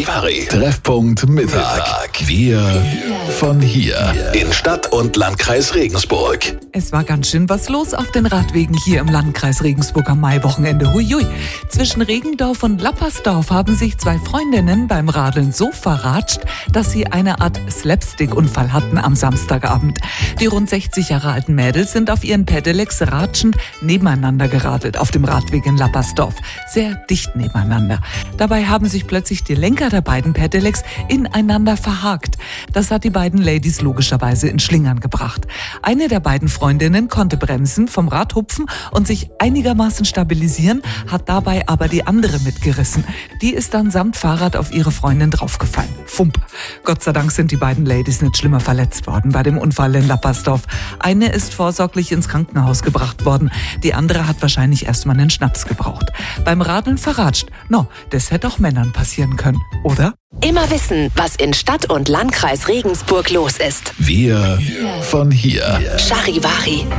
Charivari. Treffpunkt Mittag. Wir von hier. In Stadt und Landkreis Regensburg. Es war ganz schön was los auf den Radwegen hier im Landkreis Regensburg am Maiwochenende. Huiui. Zwischen Regendorf und Lappersdorf haben sich zwei Freundinnen beim Radeln so verratscht, dass sie eine Art Slapstick-Unfall hatten am Samstagabend. Die rund 60 Jahre alten Mädels sind auf ihren Pedelecs ratschend nebeneinander geradelt auf dem Radweg in Lappersdorf. Sehr dicht nebeneinander. Dabei haben sich plötzlich die Lenker der beiden Pedelecs ineinander verhakt. Das hat die beiden Ladies logischerweise in Schlingern gebracht. Eine der beiden Freundinnen konnte bremsen, vom Rad hupfen und sich einigermaßen stabilisieren, hat dabei aber die andere mitgerissen. Die ist dann samt Fahrrad auf ihre Freundin draufgefallen. Fump. Gott sei Dank sind die beiden Ladies nicht schlimmer verletzt worden bei dem Unfall in Lappersdorf. Eine ist vorsorglich ins Krankenhaus gebracht worden. Die andere hat wahrscheinlich erstmal einen Schnaps gebraucht. Beim Radeln verratscht. Das hätte auch Männern passieren können, oder? Immer wissen, was in Stadt und Landkreis Regensburg los ist. Wir von hier. Charivari.